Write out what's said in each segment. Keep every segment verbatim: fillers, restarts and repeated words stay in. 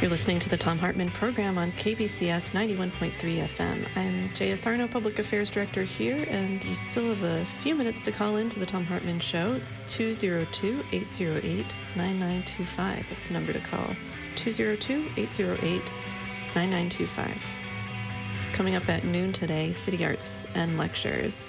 You're listening to the Thom Hartmann program on K B C S ninety-one point three F M. I'm Jaya Sarno, Public Affairs Director here, and you still have a few minutes to call in to the Thom Hartmann Show. It's two oh two, eight oh eight, nine nine two five. That's the number to call, two oh two, eight oh eight, nine nine two five. Coming up at noon today, City Arts and Lectures.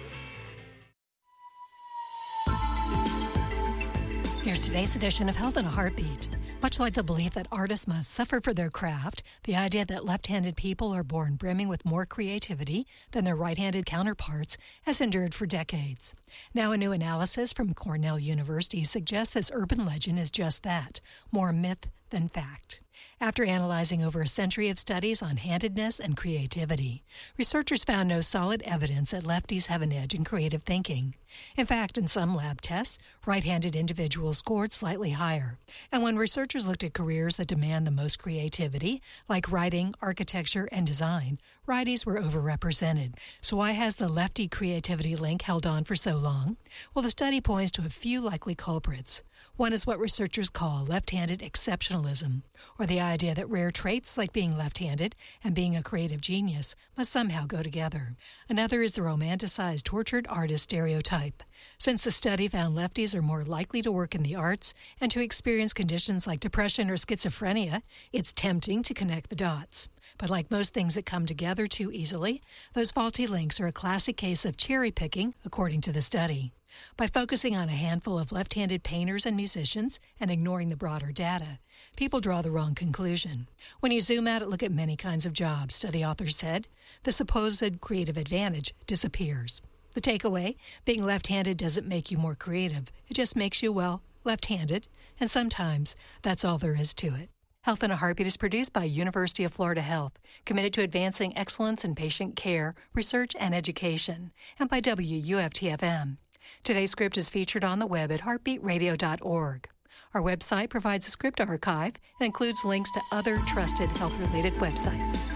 Here's today's edition of Health in a Heartbeat. Much like the belief that artists must suffer for their craft, the idea that left-handed people are born brimming with more creativity than their right-handed counterparts has endured for decades. Now a new analysis from Cornell University suggests this urban legend is just that, more myth than fact. After analyzing over a century of studies on handedness and creativity, researchers found no solid evidence that lefties have an edge in creative thinking. In fact, in some lab tests, right-handed individuals scored slightly higher. And when researchers looked at careers that demand the most creativity, like writing, architecture, and design, righties were overrepresented. So why has the lefty creativity link held on for so long? Well, the study points to a few likely culprits. One is what researchers call left-handed exceptionalism, or the idea that rare traits like being left-handed and being a creative genius must somehow go together. Another is the romanticized tortured artist stereotype. Since the study found lefties are more likely to work in the arts and to experience conditions like depression or schizophrenia, it's tempting to connect the dots. But like most things that come together too easily, those faulty links are a classic case of cherry-picking, according to the study. By focusing on a handful of left-handed painters and musicians and ignoring the broader data, people draw the wrong conclusion. When you zoom out and look at many kinds of jobs, study authors said, the supposed creative advantage disappears. The takeaway, being left-handed doesn't make you more creative. It just makes you, well, left-handed, and sometimes that's all there is to it. Health in a Heartbeat is produced by University of Florida Health, committed to advancing excellence in patient care, research, and education, and by W U F T F M. Today's script is featured on the web at heartbeat radio dot org. Our website provides a script archive and includes links to other trusted health-related websites.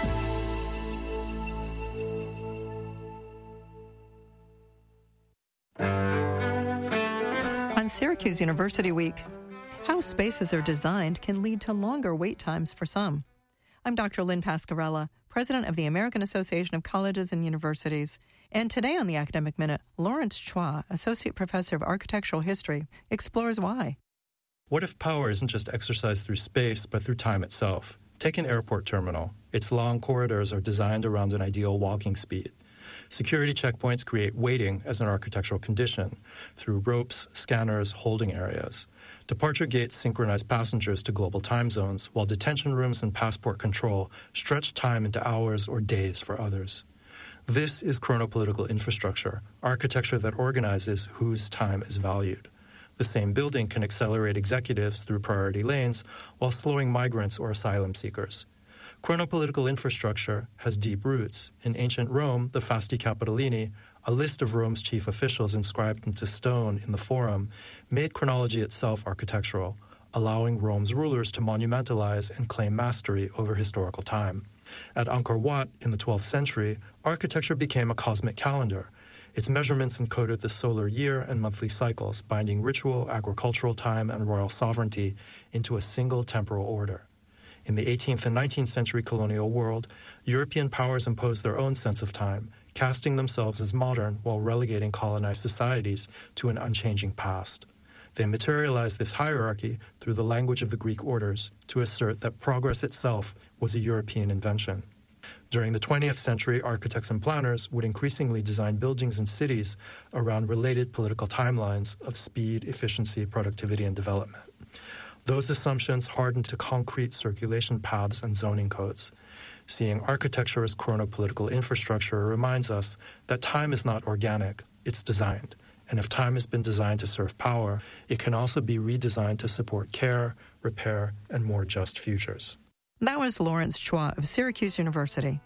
On Syracuse University Week, how spaces are designed can lead to longer wait times for some. I'm Doctor Lynn Pascarella, President of the American Association of Colleges and Universities. And today on the Academic Minute, Lawrence Chua, Associate Professor of Architectural History, explores why. What if power isn't just exercised through space, but through time itself? Take an airport terminal. Its long corridors are designed around an ideal walking speed. Security checkpoints create waiting as an architectural condition through ropes, scanners, holding areas. Departure gates synchronize passengers to global time zones, while detention rooms and passport control stretch time into hours or days for others. This is chronopolitical infrastructure, architecture that organizes whose time is valued. The same building can accelerate executives through priority lanes while slowing migrants or asylum seekers. Chronopolitical infrastructure has deep roots. In ancient Rome, the Fasti Capitolini, a list of Rome's chief officials inscribed into stone in the Forum, made chronology itself architectural, allowing Rome's rulers to monumentalize and claim mastery over historical time. At Angkor Wat in the twelfth century, architecture became a cosmic calendar. Its measurements encoded the solar year and monthly cycles, binding ritual, agricultural time, and royal sovereignty into a single temporal order. In the eighteenth and nineteenth century colonial world, European powers imposed their own sense of time, casting themselves as modern while relegating colonized societies to an unchanging past. They materialized this hierarchy through the language of the Greek orders to assert that progress itself was a European invention. During the twentieth century, architects and planners would increasingly design buildings and cities around related political timelines of speed, efficiency, productivity, and development. Those assumptions hardened to concrete circulation paths and zoning codes. Seeing architecture as chronopolitical infrastructure reminds us that time is not organic, it's designed. And if time has been designed to serve power, it can also be redesigned to support care, repair, and more just futures. That was Lawrence Chua of Syracuse University.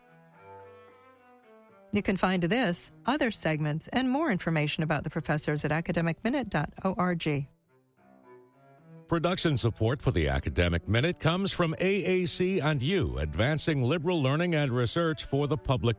You can find this, other segments, and more information about the professors at academic minute dot org. Production support for the Academic Minute comes from A A C and U, advancing liberal learning and research for the public